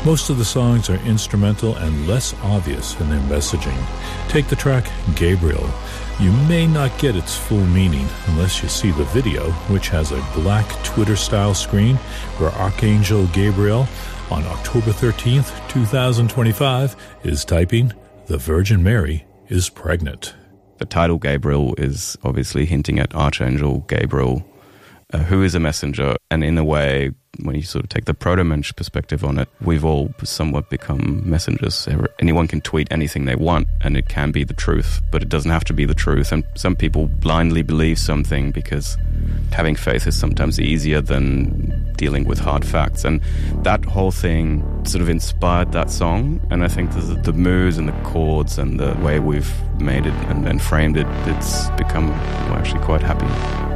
Most of the songs are instrumental and less obvious in their messaging. Take the track Gabriel. You may not get its full meaning unless you see the video, which has a black Twitter-style screen where Archangel Gabriel, on October 13th, 2025, is typing, "The Virgin Mary is pregnant." The title Gabriel is obviously hinting at Archangel Gabriel, who is a messenger, and in a way, when you sort of take the proto-mensch perspective on it, we've all somewhat become messengers. Anyone can tweet anything they want, and it can be the truth, but it doesn't have to be the truth. And some people blindly believe something because having faith is sometimes easier than dealing with hard facts. And that whole thing sort of inspired that song, and I think the moods and the chords and the way we've made it and framed it, it's become actually quite happy.